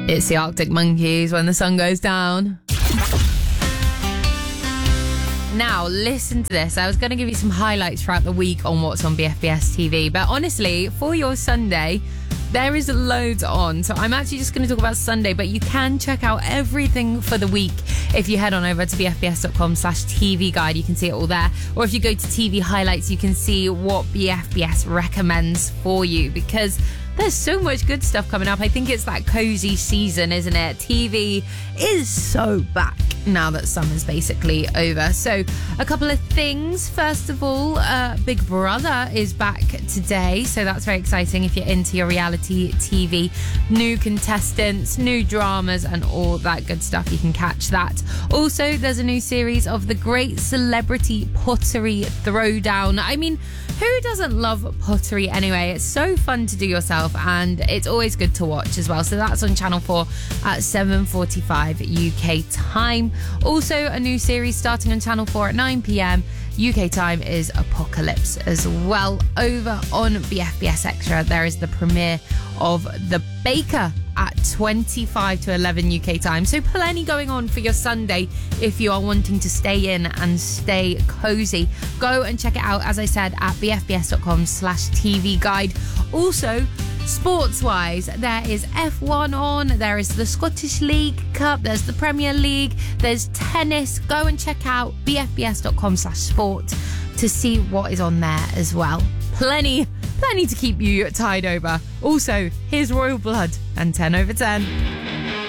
It's the Arctic Monkeys, When the Sun Goes Down. Now, listen to this. I was going to give you some highlights throughout the week on what's on BFBS TV, but honestly, for your Sunday, there is loads on. So I'm actually just going to talk about Sunday, but you can check out everything for the week if you head on over to bfbs.com/TV guide. You can see it all there. Or if you go to TV highlights, you can see what BFBS recommends for you, because there's so much good stuff coming up. I think it's that cozy season, isn't it? TV is so back now that summer's basically over. So a couple of things. First of all, Big Brother is back today. So that's very exciting if you're into your reality TV. New contestants, new dramas and all that good stuff. You can catch that. Also, there's a new series of the Great Celebrity Pottery Throwdown. I mean, who doesn't love pottery anyway? It's so fun to do yourself and it's always good to watch as well. So that's on Channel 4 at 7:45 UK time. Also, a new series starting on Channel 4 at 9 p.m. UK time is Apocalypse as well. Over on BFBS Extra, there is the premiere of The Baker at 25 to 11 UK time. So plenty going on for your Sunday if you are wanting to stay in and stay cozy. Go and check it out, as I said, at bfbs.com/TV guide. Also, sports-wise, there is F1 on, there is the Scottish League Cup, there's the Premier League, there's tennis. Go and check out bfbs.com/sport to see what is on there as well. Plenty to keep you tied over. Also, here's Royal Blood and 10 over 10.